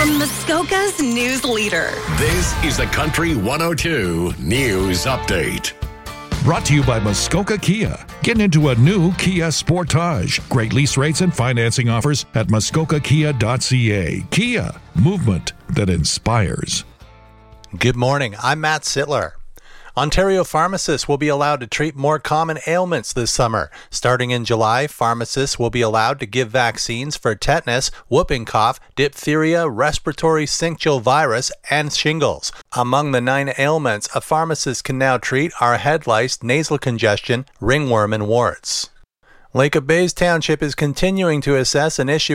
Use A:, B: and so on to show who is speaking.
A: from Muskoka's news leader.
B: This is the Country 102 News Update.
C: Brought to you by Muskoka Kia. Get into a new Kia Sportage. Great lease rates and financing offers at muskokakia.ca. Kia, movement that inspires.
D: Good morning, I'm Matt Sittler. Ontario pharmacists will be allowed to treat more common ailments this summer. Starting in July, pharmacists will be allowed to give vaccines for tetanus, whooping cough, diphtheria, respiratory syncytial virus, and shingles. Among the 9 ailments a pharmacist can now treat are head lice, nasal congestion, ringworm, and warts. Lake of Bays Township is continuing to assess an issue